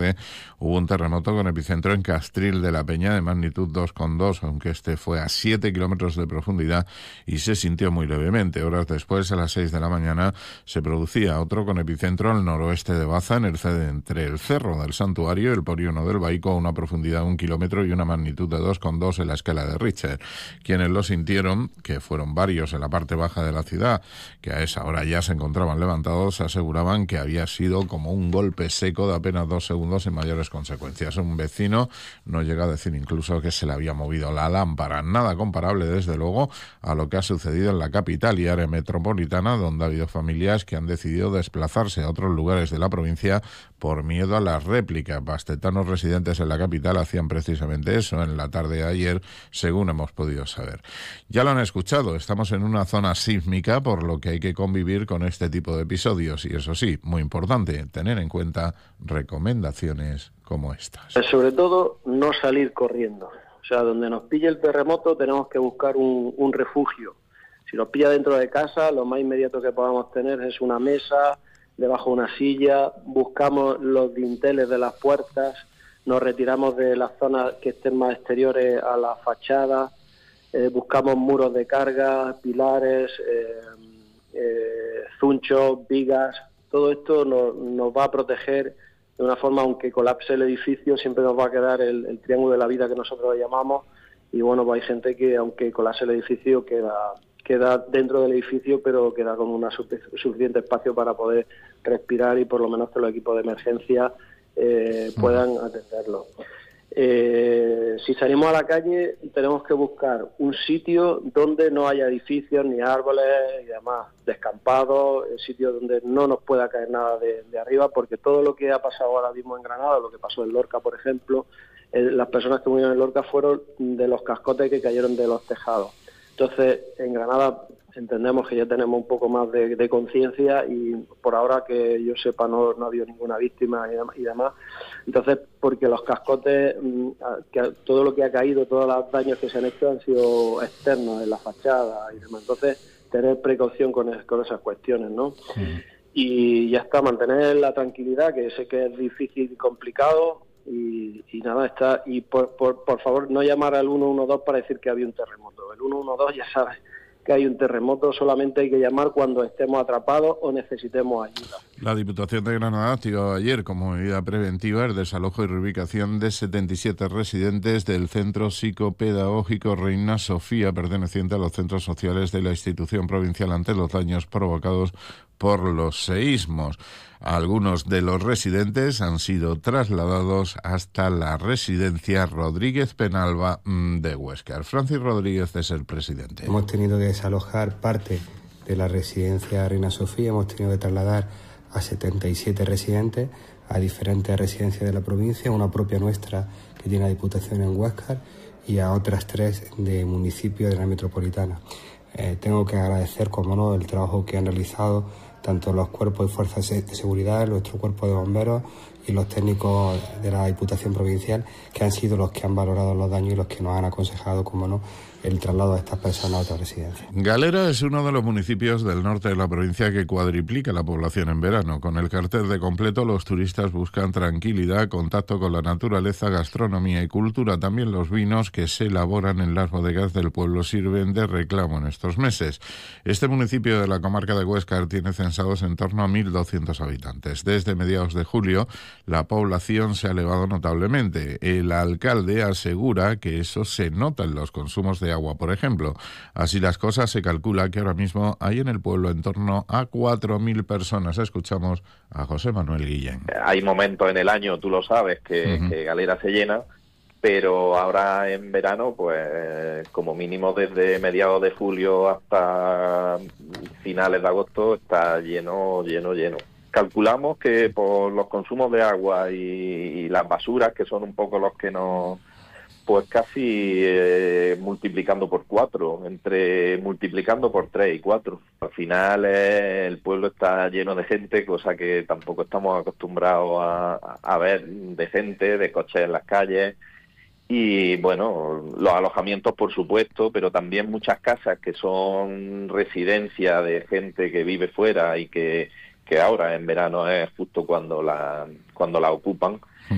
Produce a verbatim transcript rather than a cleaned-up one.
nueve hubo un terremoto con epicentro en Castril de la Peña de magnitud dos coma dos, aunque este fue a siete kilómetros de profundidad y se sintió muy levemente. Horas después, a las seis de la mañana, se producía otro con epicentro al noroeste de Baza, en el, entre el Cerro del Santuario y el Polígono del Baico, a una profundidad de un kilómetro y una magnitud de dos coma dos en la escala de Richter. Quienes lo sintieron, que fueron varios en la parte baja de la ciudad, que a esa hora ya se encontraban levantados, aseguraban que había sido como un golpe seco de apenas dos segundos sin mayores consecuencias. Un vecino no llega a decir incluso que se le había movido la lámpara. Nada comparable, desde luego, a lo que ha sucedido en la capital y área metropolitana, donde ha habido familias que han decidido desplazarse a otros lugares de la provincia por miedo a las réplicas. Bastetanos residentes en la capital hacían precisamente eso en la tarde de ayer, según hemos podido saber. Ya lo han escuchado, estamos en una zona sísmica, por lo que hay que convivir con este tipo de episodios y, eso sí, muy importante, tener en cuenta recomendaciones como estas. Sobre todo, no salir corriendo. O sea, donde nos pille el terremoto tenemos que buscar un, un refugio. Si nos pilla dentro de casa, lo más inmediato que podamos tener es una mesa, debajo de una silla, buscamos los dinteles de las puertas, nos retiramos de las zonas que estén más exteriores a la fachada, eh, buscamos muros de carga, pilares, eh, eh, zunchos, vigas. Todo esto nos, nos va a proteger de una forma, aunque colapse el edificio, siempre nos va a quedar el, el triángulo de la vida que nosotros llamamos. Y bueno, pues hay gente que, aunque colapse el edificio, queda queda dentro del edificio, pero queda con un suficiente espacio para poder respirar y por lo menos que los equipos de emergencia eh, puedan atenderlo. Eh, si salimos a la calle, tenemos que buscar un sitio donde no haya edificios ni árboles y demás, descampados, sitios donde no nos pueda caer nada de, de arriba, porque todo lo que ha pasado ahora mismo en Granada, lo que pasó en Lorca, por ejemplo, eh, las personas que murieron en Lorca fueron de los cascotes que cayeron de los tejados. Entonces, en Granada entendemos que ya tenemos un poco más de, de conciencia y por ahora que yo sepa no, no ha habido ninguna víctima y, y demás. Entonces, porque los cascotes, que todo lo que ha caído, todos los daños que se han hecho han sido externos en la fachada y demás. Entonces, tener precaución con, es, con esas cuestiones, ¿no? Sí. Y ya está, mantener la tranquilidad, que sé que es difícil y complicado. Y, y nada, está y por, por, por favor no llamar al uno uno dos para decir que había un terremoto. El uno uno dos ya sabes que hay un terremoto, solamente hay que llamar cuando estemos atrapados o necesitemos ayuda. La Diputación de Granada activó ayer como medida preventiva el desalojo y reubicación de setenta y siete residentes del Centro Psicopedagógico Reina Sofía, perteneciente a los centros sociales de la institución provincial, ante los daños provocados por los seísmos. Algunos de los residentes han sido trasladados hasta la residencia Rodríguez Penalba de Huéscar. Francis Rodríguez es el presidente. Hemos tenido que desalojar parte de la residencia Reina Sofía, hemos tenido que trasladar a setenta y siete residentes a diferentes residencias de la provincia, una propia nuestra que tiene la Diputación en Huéscar y a otras tres de municipios de la metropolitana. Eh, tengo que agradecer, como no, el trabajo que han realizado tanto los cuerpos y fuerzas de seguridad, nuestro cuerpo de bomberos y los técnicos de la Diputación Provincial, que han sido los que han valorado los daños y los que nos han aconsejado, como no, el traslado de estas personas a otra residencia. Galera es uno de los municipios del norte de la provincia que cuadriplica la población en verano. Con el cartel de completo, los turistas buscan tranquilidad, contacto con la naturaleza, gastronomía y cultura. También los vinos que se elaboran en las bodegas del pueblo sirven de reclamo en estos meses. Este municipio de la comarca de Huéscar tiene censados en torno a mil doscientos habitantes. Desde mediados de julio, la población se ha elevado notablemente. El alcalde asegura que eso se nota en los consumos de agua, por ejemplo. Así las cosas, se calcula que ahora mismo hay en el pueblo en torno a cuatro mil personas. Escuchamos a José Manuel Guillén. Hay momentos en el año, tú lo sabes, que, uh-huh. que Galera se llena, pero ahora en verano, pues como mínimo desde mediados de julio hasta finales de agosto está lleno, lleno, lleno. Calculamos que por los consumos de agua y, y las basuras, que son un poco los que nos... pues casi eh, multiplicando por cuatro, entre multiplicando por tres y cuatro. Al final eh, el pueblo está lleno de gente, cosa que tampoco estamos acostumbrados a, a ver, de gente, de coches en las calles. Y bueno, los alojamientos por supuesto, pero también muchas casas que son residencia de gente que vive fuera y que, que ahora en verano es justo cuando la, cuando la ocupan.